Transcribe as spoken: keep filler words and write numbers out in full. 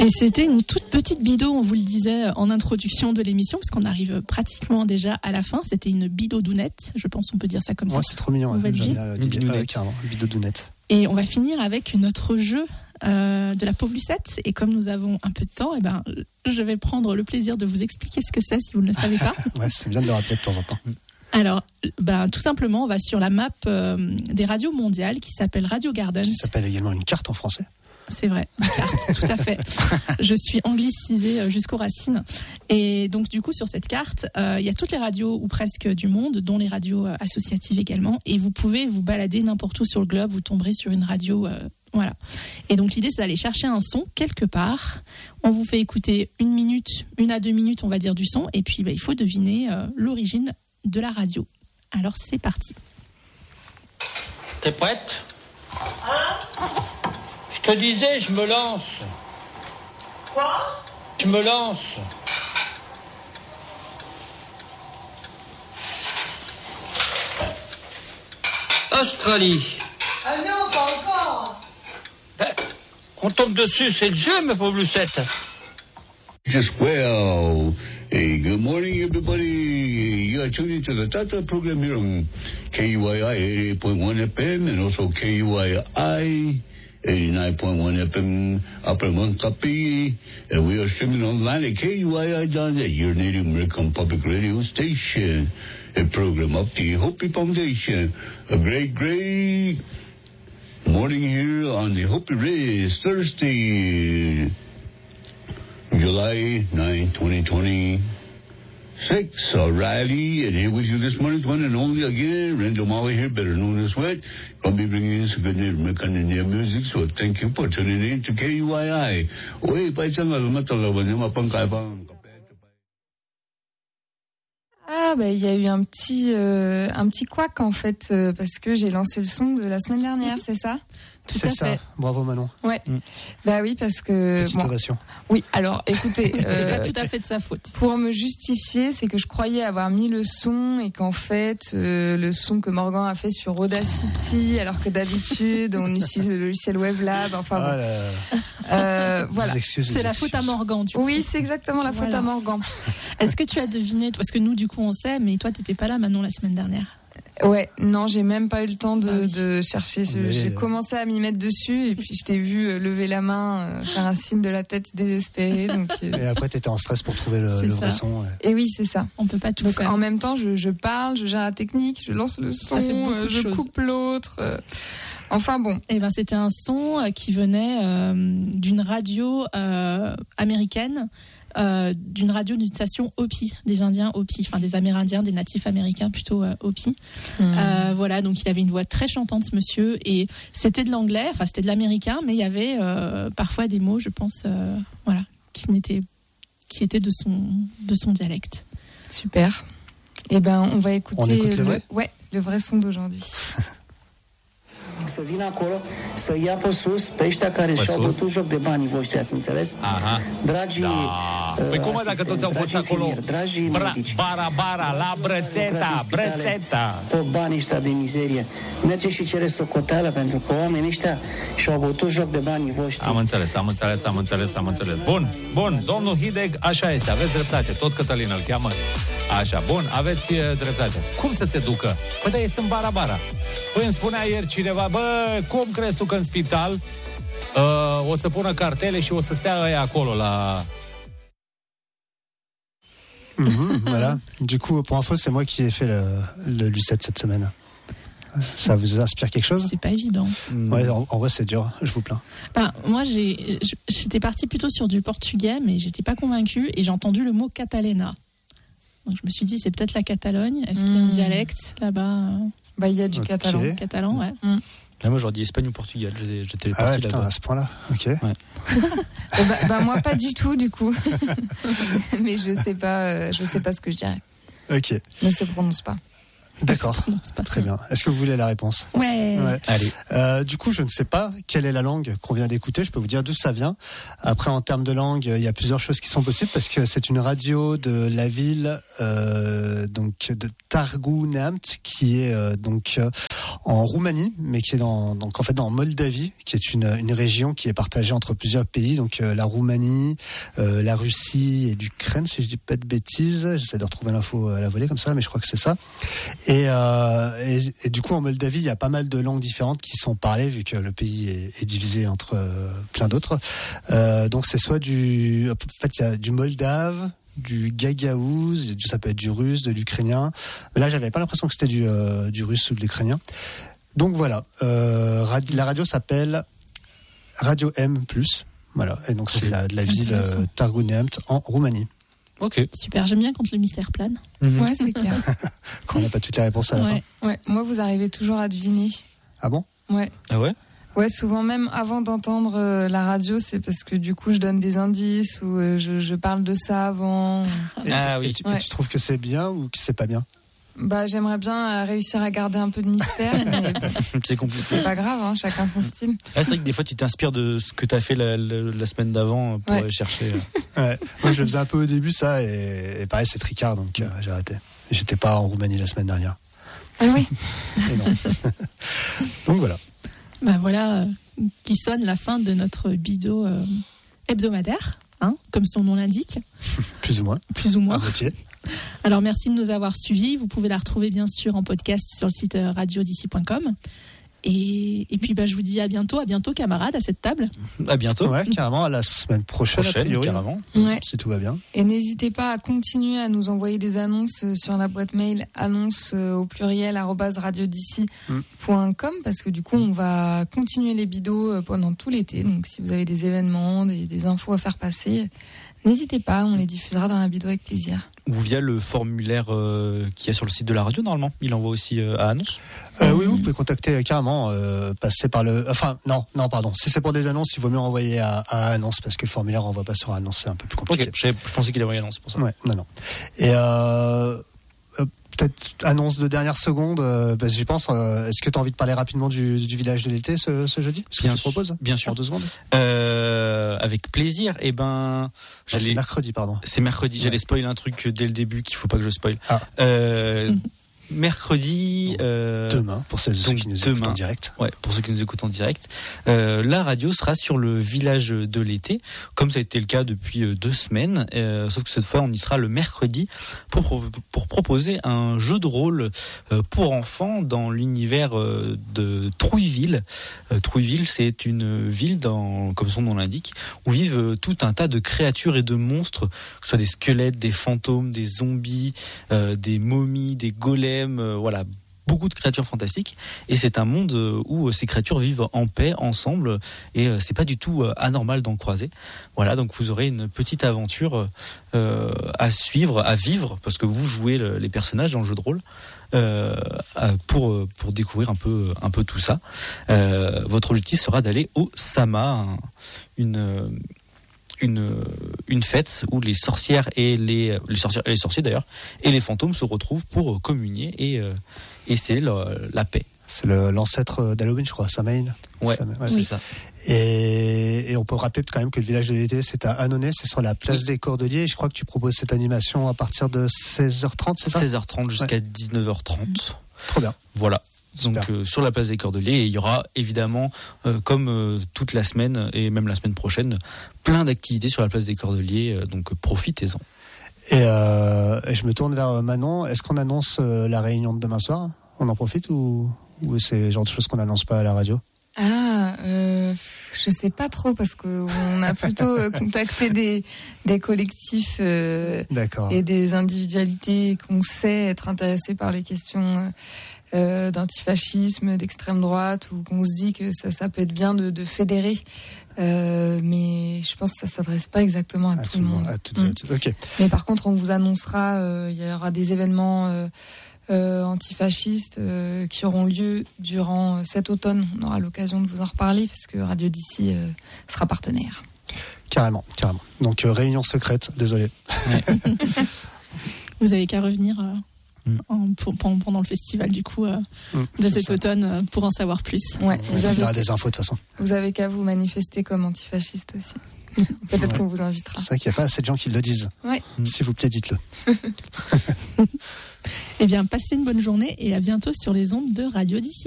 Et c'était une toute petite bido, on vous le disait en introduction de l'émission, parce qu'on arrive pratiquement déjà à la fin. C'était une bidodounette, je pense qu'on peut dire ça comme ça. Ouais, c'est trop mignon. Ouais, j'aime bien l'idée. Une ouais, carrément, bidodounette. Et on va finir avec notre jeu euh, de la pauvre Lucette. Et comme nous avons un peu de temps, eh ben, je vais prendre le plaisir de vous expliquer ce que c'est si vous ne le savez pas. Ouais, c'est bien de le rappeler de temps en temps. Alors, ben, tout simplement, on va sur la map euh, des radios mondiales qui s'appelle Radio Garden. Qui s'appelle également une carte en français. C'est vrai, une carte, tout à fait. Je suis anglicisée jusqu'aux racines. Et donc, du coup, sur cette carte, euh, il y a toutes les radios, ou presque, du monde, dont les radios euh, associatives également. Et vous pouvez vous balader n'importe où sur le globe, vous tomberez sur une radio... Euh, voilà. Et donc, l'idée, c'est d'aller chercher un son quelque part. On vous fait écouter une minute, une à deux minutes, on va dire, du son. Et puis, bah, il faut deviner euh, l'origine de la radio. Alors, c'est parti. T'es prête ? Hein ? Je te disais, je me lance. Quoi ? Je me lance. Australie. Ah non, pas encore. Ben, on tombe dessus, c'est le jeu, ma pauvre Lucette. Just well. Hey, good morning, everybody. You are tuning to the Tata program here on K U I I eighty-eight point one F M and also K U I I eighty-nine point one F M Upper Montcapi, and we are streaming online at K U I I dot net, your native American public radio station. A program of the Hopi Foundation. A great, great morning here on the Hopi Race, Thursday, July ninth, twenty twenty-six. Alrighty, and here with you this morning, one and only again, Randall Molly here, better known as Wet. I'll be bringing in some good Native American Indian music, so thank you for tuning in to K U I I. Oi, paisanga lumatala, nyama pankaibang. Ah bah il y a eu un petit euh, un petit couac en fait euh, parce que j'ai lancé le son de la semaine dernière, c'est ça ? Tout c'est à ça. fait. Bravo Manon. Ouais. Mm. Bah oui parce que petite bon, ovation. Oui, alors écoutez, c'est euh, pas tout à fait de sa faute. Pour me justifier, c'est que je croyais avoir mis le son et qu'en fait euh, le son que Morgan a fait sur Audacity, alors que d'habitude on utilise le logiciel WebLab. Enfin ah bon. là. Euh, voilà. Excuses, c'est la excuses. faute à Morgan. Du coup. Oui, c'est exactement la faute voilà. à Morgan. Est-ce que tu as deviné, parce que nous du coup on sait, mais toi t'étais pas là Manon la semaine dernière. Ouais, non, j'ai même pas eu le temps de, ah oui. de chercher. Je, j'ai euh... commencé à m'y mettre dessus et puis je t'ai vu euh, lever la main, euh, faire un signe de la tête désespéré. Donc, euh... Et après, t'étais en stress pour trouver le, le vrai son. Ouais. Et oui, c'est ça. On peut pas tout donc, faire. En même temps, je, je parle, je gère la technique, je lance le son, ça fait beaucoup euh, de je choses. coupe l'autre. Euh... Enfin bon. Et ben c'était un son qui venait euh, d'une radio euh, américaine. Euh, d'une radio d'une station Hopi, des Indiens Hopi, enfin des Amérindiens, des natifs américains plutôt euh, Hopi. Mmh. Euh, voilà, donc il avait une voix très chantante, ce monsieur, et c'était de l'anglais, enfin c'était de l'américain, mais il y avait euh, parfois des mots, je pense, euh, voilà, qui n'étaient, qui étaient de son, de son dialecte. Super. Et ben on va écouter on écoute le, le vrai ouais, le vrai son d'aujourd'hui. Să vină acolo, să ia pe sus pe ăștia care și-au bătut joc de banii voștri, ați înțeles? Aha. Dragii da. Păi cum dacă toți au fost acolo? Dragii Bra, medici. bara, bara, la brățeta, brățeta. Pe banii ăștia de mizerie. Mergeți și cereți socoteală pentru că oamenii ăștia și-au bătut joc de banii voștri. Am înțeles, am înțeles, am înțeles, am înțeles. Bun, bun, domnul Hideg, așa este, aveți dreptate. Tot Cătălin îl cheamă. Așa, bun, aveți dreptate. Cum să se ducă? Păi da, ei sunt bara-bara. Păi îmi spunea ieri cineva, bă, cum crezi tu că în spital uh, o să pună cartele și o să stea ăia acolo la... Mmh, voilà. Du coup, pour info, c'est moi qui ai fait le, le Lucette cette semaine. Ça vous inspire quelque chose ? C'est pas évident. Ouais, en, en vrai, c'est dur. Je vous plains. Ben, moi, j'ai, j'étais partie plutôt sur du portugais, mais j'étais pas convaincue et j'ai entendu le mot Catalena. Donc je me suis dit, c'est peut-être la Catalogne. Est-ce mmh. qu'il y a un dialecte là-bas ? Bah, il y a du okay. catalan. Catalan, ouais. Mmh. Là, moi, j'aurais dit Espagne ou Portugal. J'étais, j'étais ah parti ouais, putain, là-bas. à ce point-là, ok. Ouais. bah, bah, moi, pas du tout, du coup. Mais je sais pas, euh, je sais pas ce que je dirais. Ok. Ne se prononce pas. D'accord. Non, c'est pas Très bien. Est-ce que vous voulez la réponse ? Ouais. Ouais. Allez. Euh, du coup, je ne sais pas quelle est la langue qu'on vient d'écouter. Je peux vous dire d'où ça vient. Après, en termes de langue, il y a plusieurs choses qui sont possibles parce que c'est une radio de la ville euh, donc de Târgu Neamț qui est euh, donc euh, en Roumanie, mais qui est dans donc en fait dans Moldavie, qui est une une région qui est partagée entre plusieurs pays. Donc euh, la Roumanie, euh, la Russie et l'Ukraine, si je dis pas de bêtises. J'essaie de retrouver l'info à la volée comme ça, mais je crois que c'est ça. Et, euh, et, et du coup, en Moldavie, il y a pas mal de langues différentes qui sont parlées, vu que le pays est, est divisé entre euh, plein d'autres. Euh, donc, c'est soit du... En fait, il y a du moldave, du gagaouz, ça peut être du russe, de l'ukrainien. Mais là, j'avais pas l'impression que c'était du, euh, du russe ou de l'ukrainien. Donc, voilà. Euh, radi- la radio s'appelle Radio M plus. Voilà. Et donc, c'est la, de la ville euh, Târgu Neamț en Roumanie. Ok. Super, j'aime bien quand le mystère plane. Mmh. Ouais, c'est clair. Quand on n'a pas toutes les réponses à la Ouais. fin. Ouais, moi, vous arrivez toujours à deviner. Ah bon ? Ouais. Ah ouais? Ouais, souvent même avant d'entendre euh, la radio, c'est parce que du coup, je donne des indices ou euh, je, je parle de ça avant. Et, Ah oui. et tu, Ouais. et tu trouves que c'est bien ou que c'est pas bien ? Bah, j'aimerais bien euh, réussir à garder un peu de mystère, mais C'est compliqué. c'est pas grave, hein, chacun son style. Ah, c'est vrai que des fois, tu t'inspires de ce que tu as fait la, la, la semaine d'avant pour Ouais. aller chercher. Ouais. Moi, je le faisais un peu au début, ça, et, et pareil, c'est tricard, donc euh, j'ai arrêté. Et j'étais pas en Roumanie la semaine dernière. Ah oui. Et non. Donc voilà. Ben voilà, euh, qui sonne la fin de notre bido euh, hebdomadaire, hein, comme son nom l'indique, Plus ou moins. plus ou moins. À moitié. Alors merci de nous avoir suivis. Vous pouvez la retrouver bien sûr en podcast sur le site euh, radio d'ici point com. Et, et puis bah, je vous dis à bientôt, à bientôt camarades à cette table. À bientôt. Ouais, carrément, à la semaine prochaine, a Prochaine, priori, carrément. Ouais. si tout va bien. Et n'hésitez pas à continuer à nous envoyer des annonces euh, sur la boîte mail annonce euh, au pluriel arobase radio d'ici point com parce que du coup on va continuer les bidos euh, pendant tout l'été. Donc si vous avez des événements, des, des infos à faire passer, n'hésitez pas, on les diffusera dans un bido avec plaisir. Ou via le formulaire euh, qu'il y a sur le site de la radio, normalement. Il envoie aussi euh, à annonce. Euh, oui, vous pouvez contacter euh, carrément, euh, passer par le... Enfin, non, non, pardon. Si c'est pour des annonces, il vaut mieux envoyer à, à annonce parce que le formulaire renvoie pas sur annonce, c'est un peu plus compliqué. Ok, je, savais- je pensais qu'il envoyait annonce pour ça. Ouais, non, non. Et euh, euh, peut-être annonce de dernière seconde, euh, parce que j'y pense. Euh, est-ce que tu as envie de parler rapidement du, du village de l'été ce, ce jeudi ? Ce que Bien tu sûr, proposes ? bien sûr. En deux secondes ? Euh, avec plaisir. Et ben, Ah, c'est j'allais. mercredi, pardon. C'est mercredi. Ouais. J'allais spoiler un truc dès le début qu'il faut pas que je spoil. Ah. Euh, mercredi. Euh, Demain, pour ceux, ceux donc qui nous écoutent demain. en direct. Ouais, pour ceux qui nous écoutent en direct, euh, la radio sera sur le village de l'été, comme ça a été le cas depuis euh, deux semaines. Euh, sauf que cette fois, on y sera le mercredi pour pro- pour proposer un jeu de rôle euh, pour enfants dans l'univers euh, de Trouilleville. Euh, Trouilleville, c'est une ville, dans, comme son nom l'indique, où vivent euh, tout un tas de créatures et de monstres, que ce soit des squelettes, des fantômes, des zombies, euh, des momies, des golems, euh, voilà. Beaucoup de créatures fantastiques et c'est un monde où ces créatures vivent en paix ensemble et c'est pas du tout anormal d'en croiser. Voilà, donc vous aurez une petite aventure euh, à suivre, à vivre parce que vous jouez le, les personnages dans le jeu de rôle euh, pour pour découvrir un peu un peu tout ça. Euh, votre objectif sera d'aller au Sama, un, une Une, une fête où les sorcières et les, les sorcières et les sorciers d'ailleurs et les fantômes se retrouvent pour communier et, euh, et c'est la, la paix. C'est le, l'ancêtre d'Halloween, je crois, Samhain. Ouais, Samhain, ouais, c'est c'est ça. Et, et on peut rappeler quand même que le village de l'été, c'est à Annonay, c'est sur la place Oui. des Cordeliers. Et je crois que tu proposes cette animation à partir de seize heures trente, c'est ça ? seize heures trente jusqu'à dix-neuf heures trente. Trop bien. Voilà. Donc Super. euh, sur la place des Cordeliers, et il y aura évidemment, euh, comme euh, toute la semaine et même la semaine prochaine, plein d'activités sur la place des Cordeliers. Euh, donc euh, profitez-en. Et, euh, et je me tourne vers Manon. Est-ce qu'on annonce euh, la réunion de demain soir ? On en profite ou, ou c'est le genre de choses qu'on n'annonce pas à la radio ? Ah, euh, je sais pas trop parce que on a plutôt euh, contacté des des collectifs euh, D'accord. et des individualités qu'on sait être intéressées par les questions euh, d'antifascisme, d'extrême droite, ou qu'on se dit que ça, ça peut être bien de, de fédérer. Euh, mais je pense que ça s'adresse pas exactement à, À tout le monde. À toutes et à Mm. tous. Ok. Mais par contre, on vous annoncera, euh, il y aura des événements euh, euh, antifascistes euh, qui auront lieu durant euh, cet automne. On aura l'occasion de vous en reparler parce que Radio d'ici euh, sera partenaire. Carrément, carrément. Donc euh, réunion secrète. Désolé. Vous avez qu'à revenir euh, mmh. en, pour, pendant le festival du coup euh, mmh, de cet ça. automne euh, pour en savoir plus. Ouais, vous avez des infos de toute façon. Vous avez qu'à vous manifester comme antifasciste aussi. Peut-être ouais. qu'on vous invitera. C'est vrai qu'il n'y a pas assez de gens qui le disent. Ouais. S'il vous plaît, dites-le. Eh bien, passez une bonne journée et à bientôt sur les ondes de Radio d'ici.